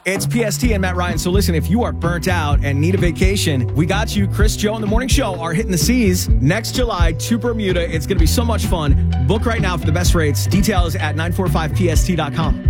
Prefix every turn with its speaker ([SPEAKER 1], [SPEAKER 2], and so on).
[SPEAKER 1] It's PST and Matt Ryan. So listen, if you are burnt out and need a vacation, we got you. Chris, Joe, and the Morning Show are hitting the seas next July to Bermuda. It's going to be so much fun. Book right now for the best rates. Details at 945pst.com.